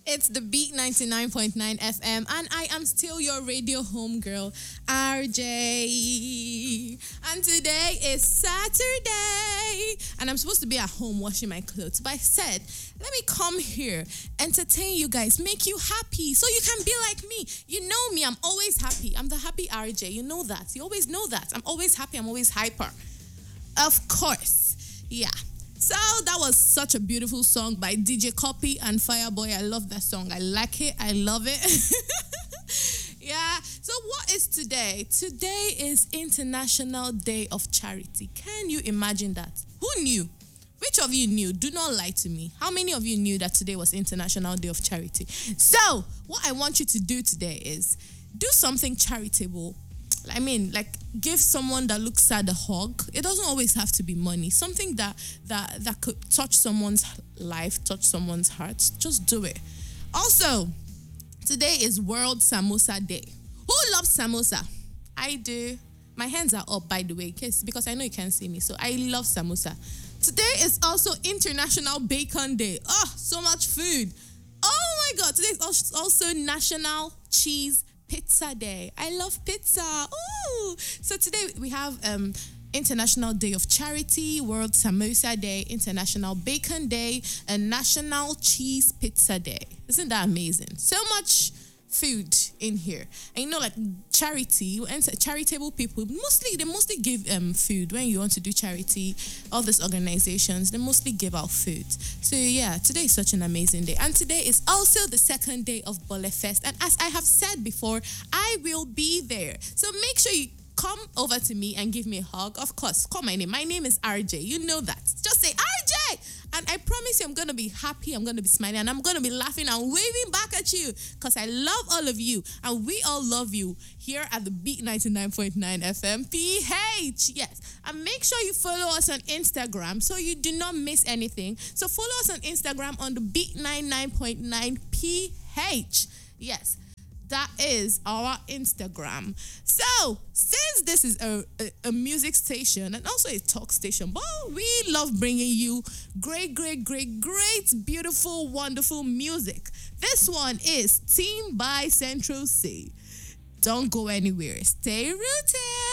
It's the Beat 99.9 FM, and I am still your radio homegirl, RJ. And today is Saturday, and I'm supposed to be at home washing my clothes. But I said, let me come here, entertain you guys, make you happy, so you can be like me. You know me, I'm always happy. I'm the happy RJ. You know that. You always know that. I'm always happy. I'm always hyper. Of course. Yeah. So that was such a beautiful song by DJ Copy and Fireboy. I love that song. I like it. I love it. Yeah. So what is today? Today is International Day of Charity. Can you imagine that? Who knew? Which of you knew? Do not lie to me. How many of you knew that today was International Day of Charity? So what I want you to do today is do something charitable. I mean, like, give someone that looks sad a hug. It doesn't always have to be money. Something that could touch someone's life, touch someone's heart. Just do it. Also, today is World Samosa Day. Who loves samosa? I do. My hands are up, by the way, because I know you can't see me. So I love samosa. Today is also International Bacon Day. Oh, so much food. Oh my God. Today is also National Cheese Pizza Day. I love pizza. Ooh. So today we have International Day of Charity, World Samosa Day, International Bacon Day, and National Cheese Pizza Day. Isn't that amazing? So much food in here. And you know, like charity and charitable people, they mostly give food when you want to do charity. All these organizations, they mostly give out food. So yeah, today is such an amazing day. And today is also the second day of Bole Fest. And as I have said before, I will be there. So make sure you come over to me and give me a hug. Of course, call my name. My name is RJ. You know that. Just say RJ. And I promise you, I'm going to be happy, I'm going to be smiling, and I'm going to be laughing and waving back at you because I love all of you, and we all love you here at the Beat 99.9 FM PH. Yes. And make sure you follow us on Instagram so you do not miss anything. So follow us on Instagram on the Beat 99.9 PH. Yes. That is our Instagram. So, since this is a music station and also a talk station, but we love bringing you great, beautiful, wonderful music. This one is Team by Central C. Don't go anywhere. Stay rooted.